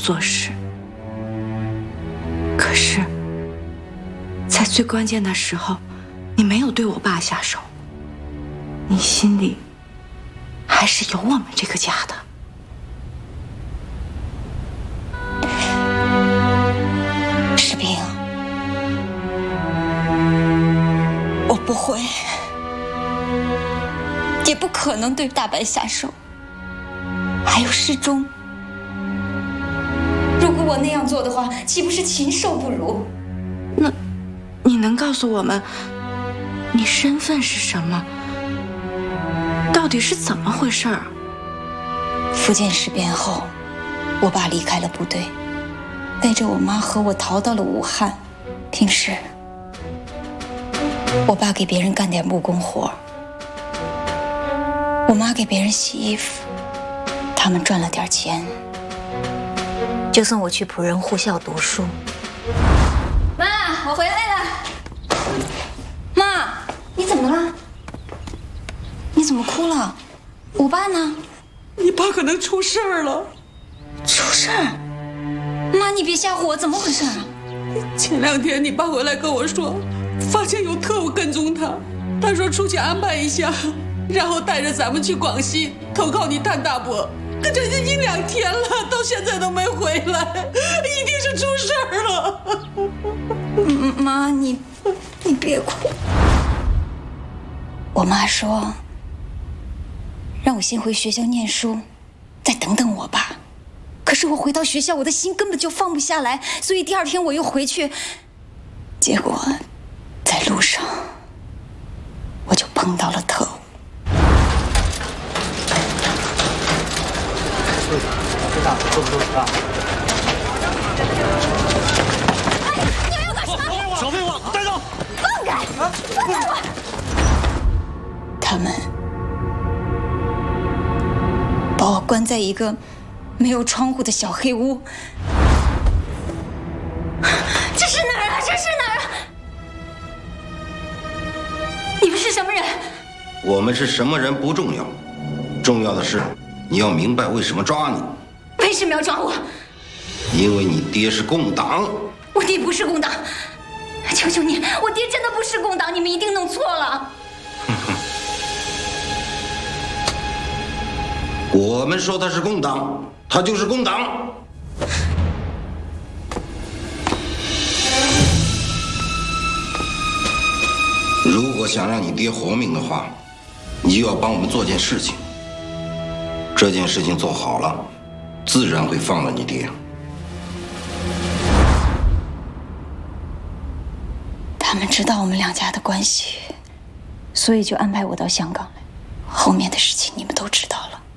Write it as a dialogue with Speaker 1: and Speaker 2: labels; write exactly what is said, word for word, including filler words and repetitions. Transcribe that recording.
Speaker 1: 做事。可是，在最关键的时候，你没有对我爸下手，你心里还是有我们这个家的。
Speaker 2: 士兵，我不会，也不可能对大白下手。还有师忠，如果我那样做的话，岂不是禽兽不如？
Speaker 1: 那，你能告诉我们，你身份是什么？到底是怎么回事儿？
Speaker 2: 福建事变后，我爸离开了部队，带着我妈和我逃到了武汉。平时，我爸给别人干点木工活，我妈给别人洗衣服，他们赚了点钱，就送我去辅仁护校读书。妈，我回来了。妈，你怎么了？你怎么哭了？我爸呢？
Speaker 3: 你爸可能出事儿了。
Speaker 2: 出事儿？妈，你别吓唬我，怎么回事啊？
Speaker 3: 前两天你爸回来跟我说，发现有特务跟踪他，他说出去安排一下，然后带着咱们去广西投靠你谭大伯。可这已经两天了，到现在都没回来，一定是出事儿了。
Speaker 2: 妈，你你别哭。我妈说，让我先回学校念书，再等等我爸。可是我回到学校，我的心根本就放不下来，所以第二天我又回去，结果在路上我就碰到了特务。
Speaker 4: 队长，够不够啊？
Speaker 2: 哎，你们要干什么？
Speaker 4: 小废物，带走！
Speaker 2: 放开！放开我！他们把我关在一个没有窗户的小黑屋。这是哪儿啊？这是哪儿啊？你们是什么人？
Speaker 5: 我们是什么人不重要，重要的是你要明白为什么抓你。
Speaker 2: 为什么要抓我？
Speaker 5: 因为你爹是共党。
Speaker 2: 我爹不是共党，求求你，我爹真的不是共党，你们一定弄错了。
Speaker 5: 哼哼。我们说他是共党，他就是共党。如果想让你爹活命的话，你就要帮我们做件事情。这件事情做好了，自然会放了你爹。
Speaker 2: 他们知道我们两家的关系，所以就安排我到香港来。后面的事情你们都知道了。